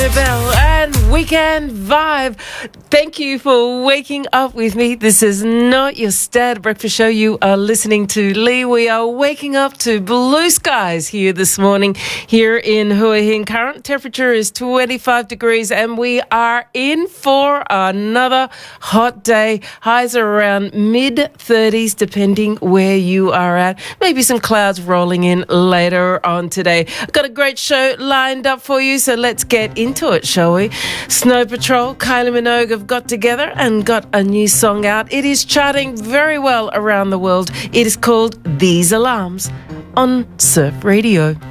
Bell and Weekend Vibe. Thank you for waking up with me. This is not your Standard Breakfast Show. You are listening to Lee. We are waking up to blue skies here this morning here in Hua Hin. Current temperature is 25 degrees and we are in for another hot day. Highs are around mid-30s depending where you are at. Maybe some clouds rolling in later on today. I've got a great show lined up for you, so let's get into it, shall we? Snow Patrol, Kylie Minogue have got together and got a new song out. It is charting very well around the world. It is called These Alarms on Surf Radio.